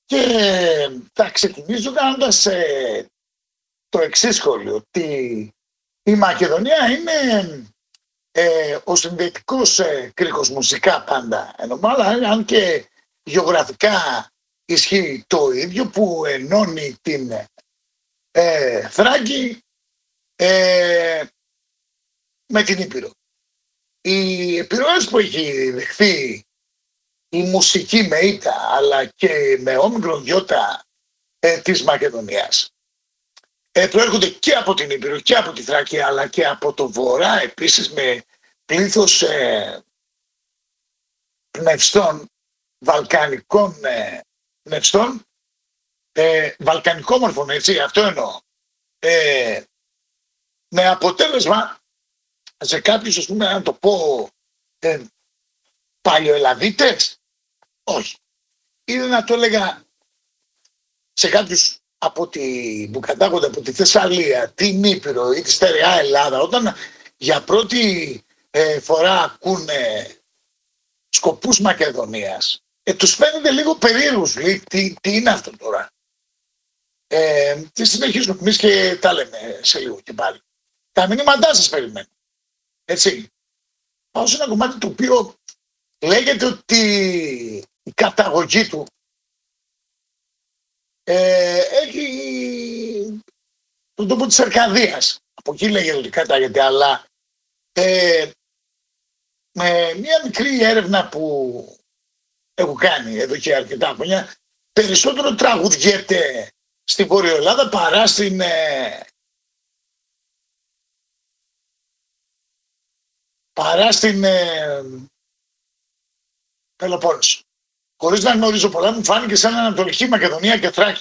Και θα ξεκινήσω κάνοντας το εξής σχόλιο, ότι η Μακεδονία είναι ο συνδετικός κρίκος μουσικά πάντα, αλλά αν και γεωγραφικά ισχύει το ίδιο, που ενώνει την Θράκη με την Ήπειρο. Οι επιρροές που έχει δεχθεί η μουσική με ήττα αλλά και με όμικρον γιώτα της Μακεδονίας προέρχονται και από την Ήπειρο και από τη Θράκη, αλλά και από το βορρά επίσης, με πλήθος πνευστών, βαλκανικών πνευστών, βαλκανικόμορφων, έτσι, αυτό εννοώ. Με αποτέλεσμα σε κάποιους, ας πούμε, να το πω, παλιοελλαδίτες, όχι. Ή να το έλεγα σε κάποιους που κατάγονται από τη Θεσσαλία, την Ήπειρο ή τη στερεά Ελλάδα, όταν για πρώτη φορά ακούνε σκοπούς Μακεδονίας, τους φαίνεται λίγο περίεργους. Λέει, τι είναι αυτό τώρα. Και συνεχίζουμε εμείς και τα λέμε σε λίγο και πάλι. Τα μηνύματά σας περιμένω. Έτσι. Πάω σε ένα κομμάτι το οποίο λέγεται ότι η καταγωγή του έχει τον τόπο της Αρκαδίας. Από εκεί λέγεται ότι κατάγεται, αλλά με μια μικρή έρευνα που έχω κάνει εδώ και αρκετά χρόνια, περισσότερο τραγουδιέται στη Βόρεια Ελλάδα παρά στην Πελοπόννησο. Χωρίς να γνωρίζω πολλά, μου φάνηκε σαν Ανατολική Μακεδονία και Θράκη.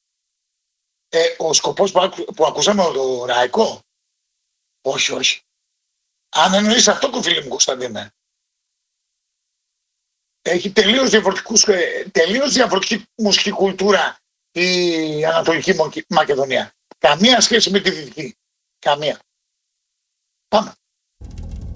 Ο σκοπός που ακούσαμε, το Ραϊκό, όχι. Αν εννοείς αυτό, κοφίλη μου Κωνσταντίνε, έχει τελείως διαφορετική μουσική κουλτούρα η Ανατολική Μακεδονία. Καμία σχέση με τη Δυτική. Καμία. Πάμε.